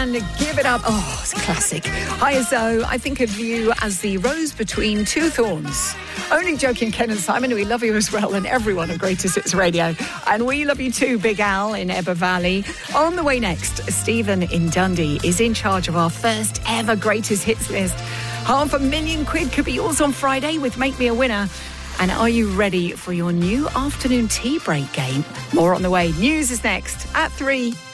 One, Give It Up. Oh, it's a classic. Hi, Zoe. I think of you as the rose between two thorns. Only joking, Ken and Simon. We love you as well, and everyone at Greatest Hits Radio. And we love you too, Big Al in Ebba Valley. On the way next, Stephen in Dundee is in charge of our first ever Greatest Hits list. £500,000 could be yours on Friday with Make Me a Winner. And are you ready for your new afternoon tea break game? More on the way. News is next at 3.